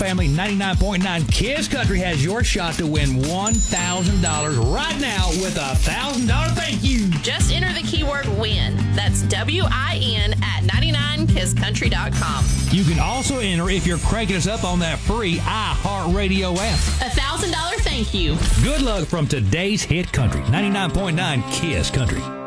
family, 99.9 Kiss Country has your shot to win $1,000 right now with a $1,000 thank you. Just enter the keyword WIN. That's WIN at 99kisscountry.com. You can also enter if you're cranking us up on that free iHeartRadio app. $1,000 thank you. Good luck from today's hit country, 99.9 Kiss Country.